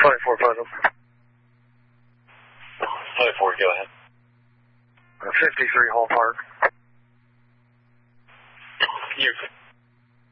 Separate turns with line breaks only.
24 Pleasant.
24, go ahead.
53 Hall Park.
You're